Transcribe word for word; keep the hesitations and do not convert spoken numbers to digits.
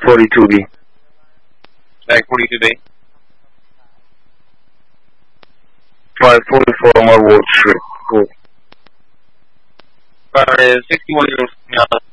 forty-two B. Bag forty-two B. five forty-four Marwood Street. Cool. Fire is sixty-one zero